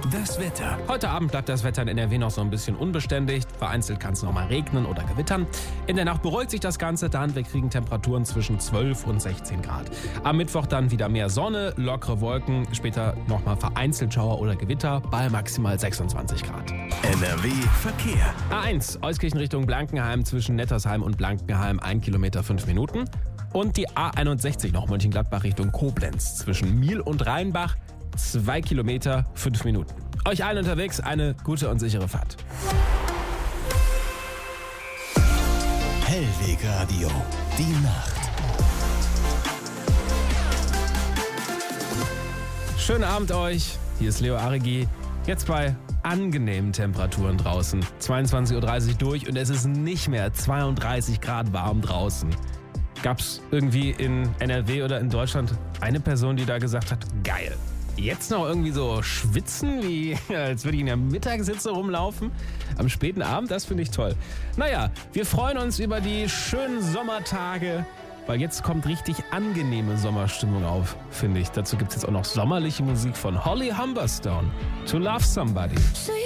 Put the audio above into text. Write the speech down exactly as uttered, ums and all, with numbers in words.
Das Wetter. Heute Abend bleibt das Wetter in N R W noch so ein bisschen unbeständig. Vereinzelt kann es noch mal regnen oder gewittern. In der Nacht beruhigt sich das Ganze dann. Wir kriegen Temperaturen zwischen zwölf und sechzehn Grad. Am Mittwoch dann wieder mehr Sonne, lockere Wolken. Später noch mal vereinzelt Schauer oder Gewitter bei maximal sechsundzwanzig Grad. N R W Verkehr. A eins, Euskirchen Richtung Blankenheim zwischen Nettersheim und Blankenheim, ein Kilometer, fünf Minuten. Und die A einundsechzig noch Mönchengladbach Richtung Koblenz zwischen Miel und Rheinbach, zwei Kilometer, fünf Minuten. Euch allen unterwegs eine gute und sichere Fahrt. Hellwegradio, die Nacht. Schönen Abend euch, hier ist Leo Arigi. Jetzt bei angenehmen Temperaturen draußen. zweiundzwanzig Uhr dreißig durch und es ist nicht mehr zweiunddreißig Grad warm draußen. Gab's irgendwie in N R W oder in Deutschland eine Person, die da gesagt hat, geil. Jetzt noch irgendwie so schwitzen, wie als würde ich in der Mittagshitze rumlaufen. Am späten Abend, das finde ich toll. Naja, wir freuen uns über die schönen Sommertage, weil jetzt kommt richtig angenehme Sommerstimmung auf, finde ich. Dazu gibt es jetzt auch noch sommerliche Musik von Holly Humberstone. To Love Somebody.